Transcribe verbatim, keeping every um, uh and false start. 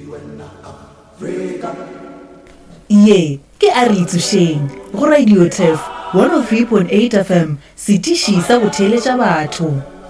Ye ke ari tsusheng go Radio T E F one oh three point eight F M setiši sa go theeletša batho.